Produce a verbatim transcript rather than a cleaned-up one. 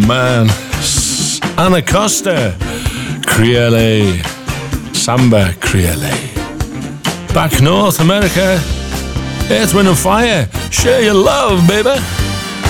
man. Anacosta, Creole, Samba Creole. Back North America, Earth, Wind and Fire, share your love, baby.